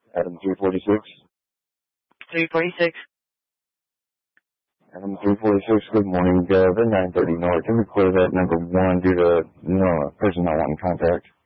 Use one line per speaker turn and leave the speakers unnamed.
Adam 346.
346.
Adam 346, good morning. The 930 North. Can we clear that number 1 due to a person not wanting contact?